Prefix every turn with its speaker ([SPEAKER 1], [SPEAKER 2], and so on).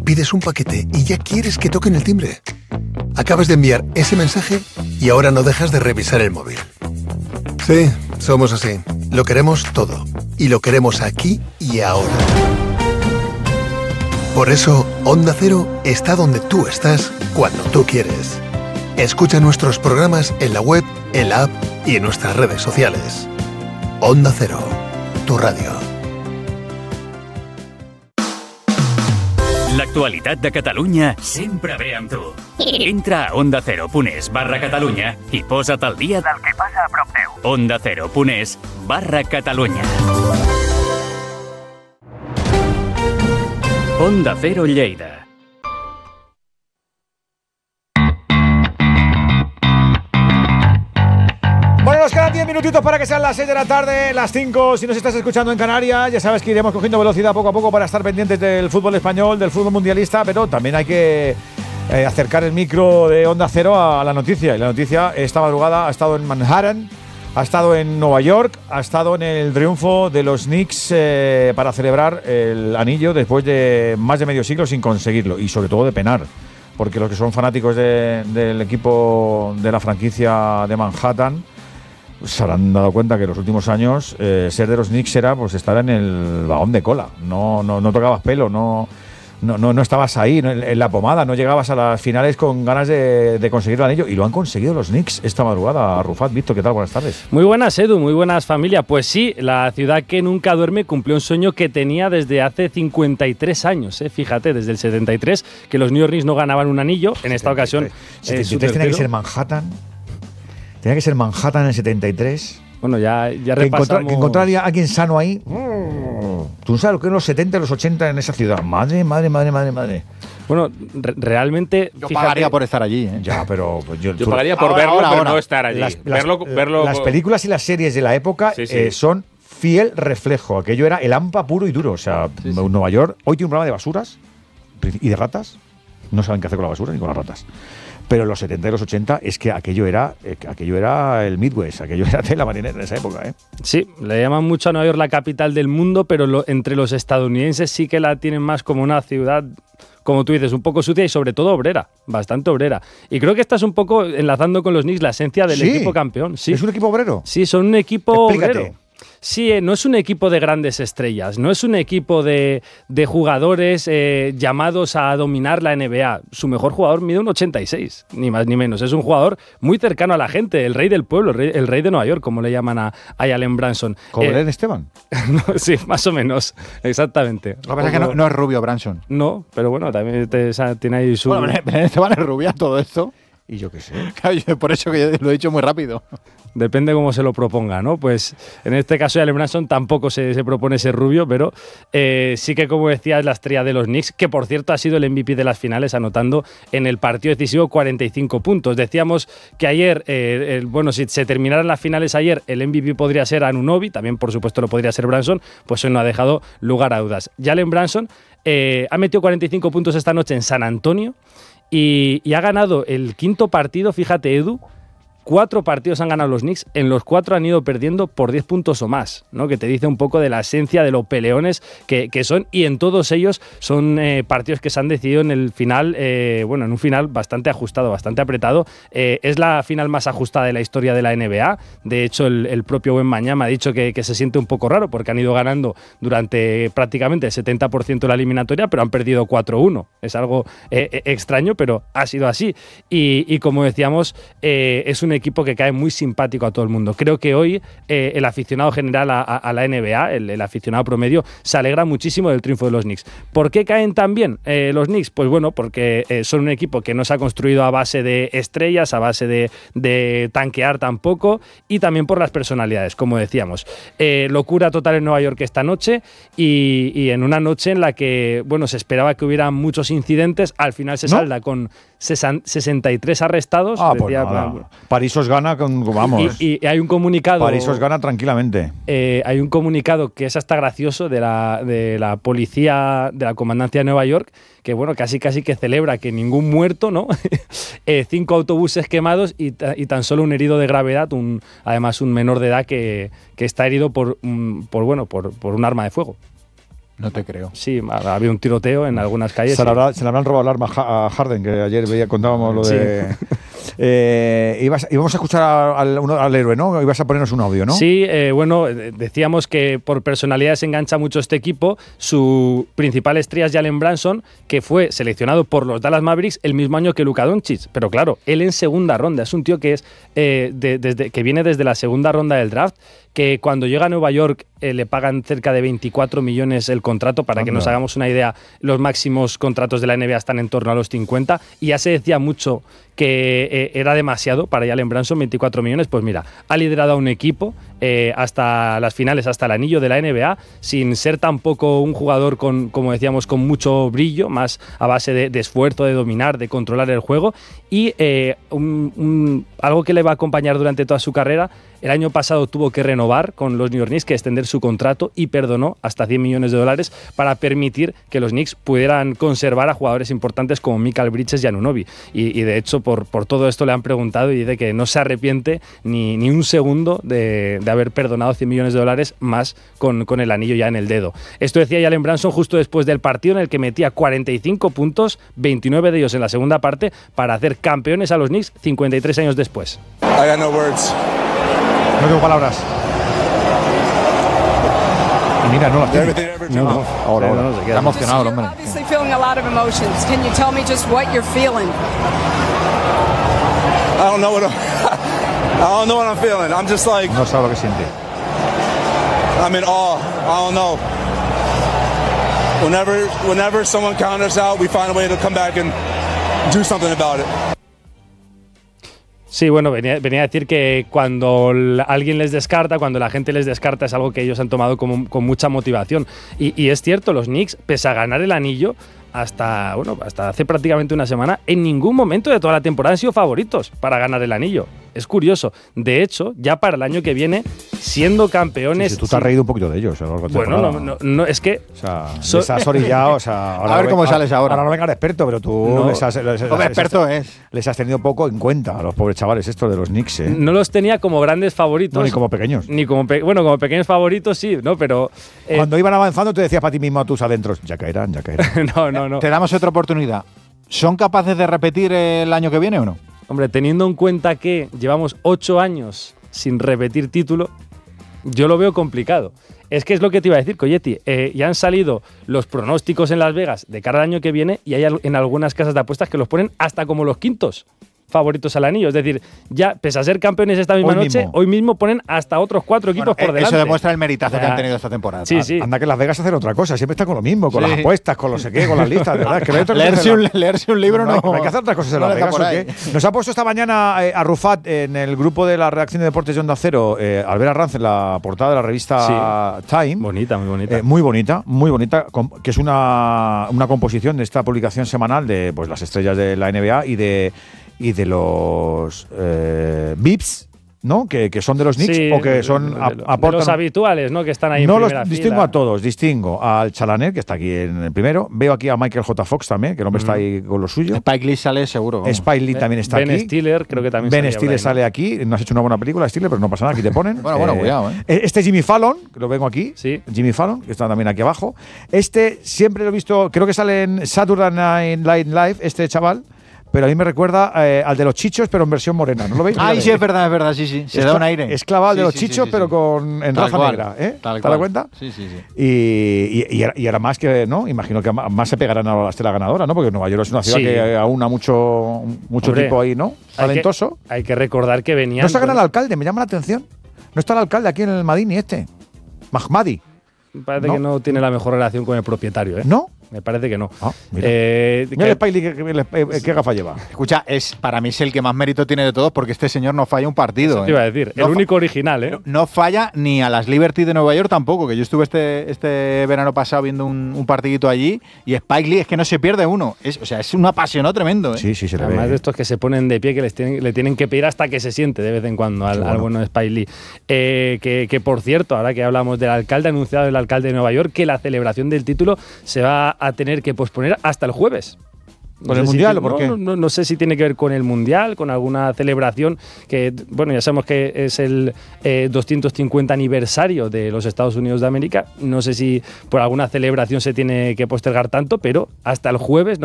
[SPEAKER 1] pides un paquete y ya quieres que toquen el timbre. Acabas de enviar ese mensaje y ahora no dejas de revisar el móvil. Sí, somos así. Lo queremos todo. Y lo queremos aquí y ahora. Por eso, Onda Cero está donde tú estás cuando tú quieres. Escucha nuestros programas en la web, en la app y en nuestras redes sociales. Onda Cero, tu radio.
[SPEAKER 2] L'actualitat de Catalunya sempre ve amb tu. Entra a ondacero.es/Catalunya i posa't al dia del que passa a prop teu. ondacero.es/Catalunya. Onda Cero Lleida.
[SPEAKER 3] Bueno, nos quedan 10 minutitos para que sean las 6 de la tarde, las 5 si nos estás escuchando en Canarias. Ya sabes que iremos cogiendo velocidad poco a poco para estar pendientes del fútbol español, del fútbol mundialista, pero también hay que acercar el micro de Onda Cero a la noticia. Y la noticia esta madrugada ha estado en Manhattan, ha estado en Nueva York, ha estado en el triunfo de los Knicks para celebrar el anillo después de más de medio siglo sin conseguirlo y sobre todo de penar. Porque los que son fanáticos del equipo de la franquicia de Manhattan se habrán dado cuenta que en los últimos años ser de los Knicks era pues estar en el vagón de cola. No tocabas pelo, no estabas ahí en la pomada, no llegabas a las finales con ganas de conseguir el anillo. Y lo han conseguido los Knicks esta madrugada. Rufat, Víctor, ¿qué tal? Buenas tardes.
[SPEAKER 4] Muy buenas, Edu, muy buenas, familia. Pues sí, la ciudad que nunca duerme cumplió un sueño que tenía desde hace 53 años. Fíjate, desde el 73, que los New York Knicks no ganaban un anillo. En esta ocasión...
[SPEAKER 3] 73 tenía que ser Manhattan. Tenía que ser Manhattan en el 73.
[SPEAKER 4] Bueno, ya repasamos...
[SPEAKER 3] Que encontraría a alguien sano ahí. Tú sabes lo que eran los 70 y los 80 en esa ciudad. Madre.
[SPEAKER 4] Bueno, realmente...
[SPEAKER 5] Yo pagaría por estar allí.
[SPEAKER 3] Ya, pero... Pues
[SPEAKER 6] yo pagaría por verlo, pero no estar allí. Verlo
[SPEAKER 3] las películas y las series de la época son fiel reflejo. Aquello era el AMPA puro y duro. O sea, Nueva York hoy tiene un problema de basuras y de ratas. No saben qué hacer con la basura ni con las ratas. Pero en los 70 y los 80 es que aquello era el Midwest, aquello era tela marinera en esa época, ¿eh?
[SPEAKER 4] Sí, le llaman mucho a Nueva York la capital del mundo, pero entre los estadounidenses sí que la tienen más como una ciudad, como tú dices, un poco sucia y sobre todo obrera, bastante obrera. Y creo que estás un poco enlazando con los Knicks la esencia del equipo campeón. Sí.
[SPEAKER 3] ¿Es un equipo obrero?
[SPEAKER 4] Sí, son un equipo
[SPEAKER 3] Explícate.
[SPEAKER 4] obrero. Sí, no es un equipo de grandes estrellas, no es un equipo de jugadores llamados a dominar la NBA. Su mejor jugador mide un 86, ni más ni menos. Es un jugador muy cercano a la gente, el rey del pueblo, el rey de Nueva York, como le llaman a Jalen Brunson.
[SPEAKER 3] ¿Como Belén Esteban?
[SPEAKER 4] No, sí, más o menos, exactamente.
[SPEAKER 5] Lo que pasa es que no es rubio Brunson.
[SPEAKER 4] No, pero bueno, también tiene ahí su...
[SPEAKER 5] Bueno, Belén Esteban es rubia, todo esto.
[SPEAKER 3] Y yo qué sé.
[SPEAKER 5] Por eso que yo lo he dicho muy rápido.
[SPEAKER 4] Depende cómo se lo proponga, ¿no? Pues en este caso Jalen Brunson tampoco se propone ser rubio, pero sí que, como decía, es la estrella de los Knicks, que por cierto ha sido el MVP de las finales, anotando en el partido decisivo 45 puntos. Decíamos que ayer, si se terminaran las finales ayer, el MVP podría ser Anunoby, también por supuesto lo podría ser Brunson, pues hoy no ha dejado lugar a dudas. Jalen Brunson ha metido 45 puntos esta noche en San Antonio y ha ganado el quinto partido, fíjate, Edu. 4 partidos han ganado los Knicks, en los 4 han ido perdiendo por 10 puntos o más, ¿no? Que te dice un poco de la esencia de los peleones que son, y en todos ellos son partidos que se han decidido en el final, en un final bastante ajustado, bastante apretado. Es la final más ajustada de la historia de la NBA. De hecho, el propio Wembanyama ha dicho que se siente un poco raro porque han ido ganando durante prácticamente el 70% de la eliminatoria, pero han perdido 4-1. Es algo extraño, pero ha sido así. Y como decíamos, es un equipo que cae muy simpático a todo el mundo. Creo que hoy el aficionado general a la NBA, el aficionado promedio, se alegra muchísimo del triunfo de los Knicks. ¿Por qué caen tan bien los Knicks? Pues bueno, porque son un equipo que no se ha construido a base de estrellas, a base de tanquear tampoco, y también por las personalidades, como decíamos. Locura total en Nueva York esta noche, y en una noche en la que, se esperaba que hubiera muchos incidentes, al final se salda con 63 arrestados.
[SPEAKER 3] París os gana vamos.
[SPEAKER 4] Y hay un comunicado.
[SPEAKER 3] París os gana tranquilamente.
[SPEAKER 4] Hay un comunicado que es hasta gracioso de la policía, de la comandancia de Nueva York, que casi que celebra que ningún muerto, ¿no? 5 autobuses quemados y tan solo un herido de gravedad, además un menor de edad que está herido por un arma de fuego.
[SPEAKER 5] No te creo.
[SPEAKER 4] Sí, había un tiroteo en algunas calles.
[SPEAKER 3] Se le habrán robado el arma a Harden, que ayer contábamos lo de... íbamos a escuchar al héroe, ¿no? Ibas a ponernos un audio, ¿no?
[SPEAKER 4] Sí, bueno, decíamos que por personalidades engancha mucho este equipo. Su principal estrella es Jalen Brunson, que fue seleccionado por los Dallas Mavericks el mismo año que Luka Doncic. Pero claro, él en segunda ronda. Es un tío que es que viene desde la segunda ronda del draft, que cuando llega a Nueva York le pagan cerca de 24 millones el contrato. Para que nos hagamos una idea, los máximos contratos de la NBA están en torno a los 50, y ya se decía mucho que era demasiado para Jalen Brunson, 24 millones. Pues mira, ha liderado a un equipo hasta las finales, hasta el anillo de la NBA, sin ser tampoco un jugador como decíamos, con mucho brillo, más a base de esfuerzo, de dominar, de controlar el juego, y algo que le va a acompañar durante toda su carrera. El año pasado tuvo que renovar con los New York Knicks, que extender su contrato, y perdonó hasta $100 millones para permitir que los Knicks pudieran conservar a jugadores importantes como Mikal Bridges y Anunoby. Y de hecho, por todo esto le han preguntado y dice que no se arrepiente ni un segundo de haber perdonado $100 millones más con el anillo ya en el dedo. Esto decía Jalen Brunson justo después del partido en el que metía 45 puntos, 29 de ellos en la segunda parte, para hacer campeones a los Knicks 53 años después.
[SPEAKER 7] I got no words.
[SPEAKER 3] No tengo palabras. Y mira, no las tiene.
[SPEAKER 4] No.
[SPEAKER 3] Ahora.
[SPEAKER 5] Está emocionado el hombre.
[SPEAKER 8] Obviously feeling a lot of emotions. Can you tell me just what you're feeling?
[SPEAKER 7] I don't know what I'm feeling. I'm just like,
[SPEAKER 3] No sabe lo que siente.
[SPEAKER 7] I'm in awe. I don't know. Whenever someone counters us out, we find a way to come back and do something about it.
[SPEAKER 4] Sí, bueno, venía a decir que cuando alguien les descarta, cuando la gente les descarta, es algo que ellos han tomado con mucha motivación. Y es cierto, los Knicks, pese a ganar el anillo, hasta hace prácticamente una semana, en ningún momento de toda la temporada han sido favoritos para ganar el anillo. Es curioso. De hecho, ya para el año que viene, siendo campeones...
[SPEAKER 3] Sí, tú te has reído un poquito de ellos.
[SPEAKER 4] Bueno, no, es que...
[SPEAKER 3] O sea, les has orillado, o sea...
[SPEAKER 5] A ver cómo sales ahora.
[SPEAKER 3] Ahora no venga el experto, pero tú les has tenido poco en cuenta a los pobres chavales estos de los Knicks, ¿eh?
[SPEAKER 4] No los tenía como grandes favoritos.
[SPEAKER 3] No, ni como pequeños.
[SPEAKER 4] Ni como como pequeños favoritos sí, ¿no? Pero...
[SPEAKER 3] Cuando iban avanzando, tú decías para ti mismo a tus adentros, ya caerán.
[SPEAKER 4] No.
[SPEAKER 5] Te damos otra oportunidad. ¿Son capaces de repetir el año que viene o no?
[SPEAKER 4] Hombre, teniendo en cuenta que llevamos 8 años sin repetir título, yo lo veo complicado. Es que es lo que te iba a decir, Coyetti. Ya han salido los pronósticos en Las Vegas de cara al año que viene, y hay en algunas casas de apuestas que los ponen hasta como los quintos favoritos al anillo. Es decir, ya, pese a ser campeones esta misma noche, hoy mismo ponen hasta otros 4 equipos por delante.
[SPEAKER 5] Eso demuestra el meritazo que han tenido esta temporada.
[SPEAKER 4] Sí.
[SPEAKER 3] Anda que Las Vegas hacen otra cosa, siempre está con lo mismo, con las apuestas, con lo sé qué, con las listas, de verdad. Es que
[SPEAKER 5] leerse un libro no
[SPEAKER 3] hay que hacer otras cosas en Las Vegas, ¿o qué? Nos ha puesto esta mañana Arrufat en el grupo de la redacción de deportes de Onda Cero, Albert Arranz, en la portada de la revista Time.
[SPEAKER 4] Bonita, muy bonita.
[SPEAKER 3] Muy bonita, que es una composición de esta publicación semanal de pues las estrellas de la NBA y de los VIPs, ¿no? Que son de los Knicks, sí, o que son
[SPEAKER 4] de los habituales, ¿no? Que están ahí en primera fila.
[SPEAKER 3] No los distingo a todos. Distingo al Chalaner, que está aquí en el primero. Veo aquí a Michael J. Fox también, que el hombre está ahí con lo suyo.
[SPEAKER 5] Spike Lee sale seguro.
[SPEAKER 3] Spike Lee también está aquí.
[SPEAKER 4] Ben Stiller creo que también
[SPEAKER 3] Ben Stiller sale aquí. No has hecho una buena película, Stiller, pero no pasa nada, aquí te ponen.
[SPEAKER 5] bueno, cuidado,
[SPEAKER 3] Este es Jimmy Fallon, que lo vengo aquí.
[SPEAKER 4] Sí.
[SPEAKER 3] Jimmy Fallon, que está también aquí abajo. Este siempre lo he visto, creo que sale en Saturday Night Live, este chaval. Pero a mí me recuerda al de los Chichos, pero en versión morena. ¿No lo veis?
[SPEAKER 5] Ay, sí, es verdad, sí. Se da un aire.
[SPEAKER 3] Es clavado de los Chichos, pero en raza negra. ¿Te das cuenta?
[SPEAKER 5] Sí.
[SPEAKER 3] Y ahora más que, ¿no? Imagino que más se pegarán a la Estrella Ganadora, ¿no? Porque Nueva York es una ciudad que aúna mucho tipo ahí, ¿no? Talentoso.
[SPEAKER 4] Hay que recordar que venían...
[SPEAKER 3] No se gana el alcalde, me llama la atención. No está el alcalde aquí en el Madini Mahmadi.
[SPEAKER 4] Parece que no tiene la mejor relación con el propietario, ¿eh?
[SPEAKER 3] ¿No?
[SPEAKER 4] Me parece que no.
[SPEAKER 3] Mira el Spiley, ¿qué gafa lleva?
[SPEAKER 5] Escucha, para mí es el que más mérito tiene de todos, porque este señor no falla un partido.
[SPEAKER 4] Eso te iba a decir, el único original, ¿eh?
[SPEAKER 5] No falla ni a las Liberty de Nueva York tampoco, que yo estuve este verano pasado viendo un partidito allí, y Spike Lee es que no se pierde uno. Es un apasionado tremendo, ¿eh?
[SPEAKER 3] Sí, se le ve.
[SPEAKER 4] Además de estos que se ponen de pie, que le tienen que pedir hasta que se siente de vez en cuando al bueno de Spike Lee. Que por cierto, ahora que hablamos del alcalde, ha anunciado el alcalde de Nueva York que la celebración del título se va a tener que posponer hasta el jueves.
[SPEAKER 3] ¿Con el Mundial o por qué?
[SPEAKER 4] No sé si tiene que ver con el Mundial, con alguna celebración que, bueno, ya sabemos que es el 250 aniversario de los Estados Unidos de América. No sé si por alguna celebración se tiene que postergar tanto, pero hasta el jueves no